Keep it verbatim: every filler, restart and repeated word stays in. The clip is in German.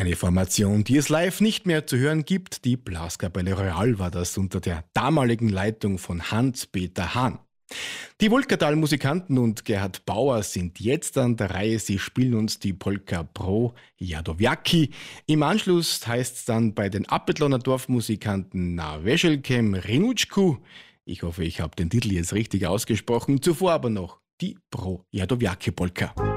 Eine Formation, die es live nicht mehr zu hören gibt, die Blaskapelle Royal war das unter der damaligen Leitung von Hans-Peter Hahn. Die Wolkertal-Musikanten und Gerhard Bauer sind jetzt an der Reihe. Sie spielen uns die Polka Pro Jadowiaki. Im Anschluss heißt es dann bei den Apetloner Dorfmusikanten Na Weschelkem Rinutschku. Ich hoffe, ich habe den Titel jetzt richtig ausgesprochen. Zuvor aber noch die Pro Jadowiaki Polka.